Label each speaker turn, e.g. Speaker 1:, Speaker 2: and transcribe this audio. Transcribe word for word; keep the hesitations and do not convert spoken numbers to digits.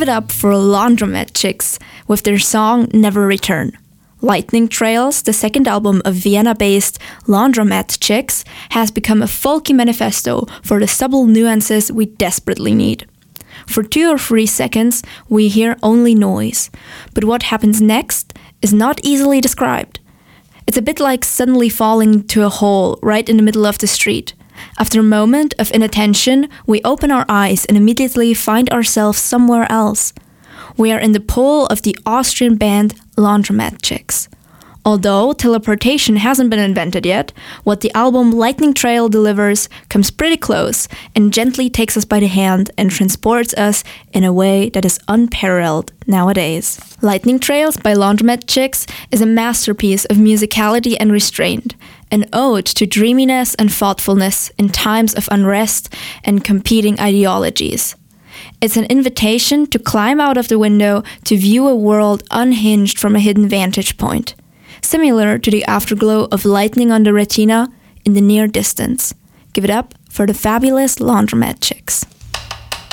Speaker 1: it up for Laundromat Chicks with their song Never Return. Lightning Trails, the second album of Vienna-based Laundromat Chicks, has become a folky manifesto for the subtle nuances we desperately need. For two or three seconds, we hear only noise, but what happens next is not easily described. It's a bit like suddenly falling to a hole right in the middle of the street. After a moment of inattention, we open our eyes and immediately find ourselves somewhere else. We are in the pole of the Austrian band Laundromat Chicks. Although teleportation hasn't been invented yet, what the album Lightning Trail delivers comes pretty close and gently takes us by the hand and transports us in a way that is unparalleled nowadays. Lightning Trails by Laundromat Chicks is a masterpiece of musicality and restraint, an ode to dreaminess and thoughtfulness in times of unrest and competing ideologies. It's an invitation to climb out of the window to view a world unhinged from a hidden vantage point, similar to the afterglow of lightning on the retina in the near distance. Give it up for the fabulous Laundromat Chicks.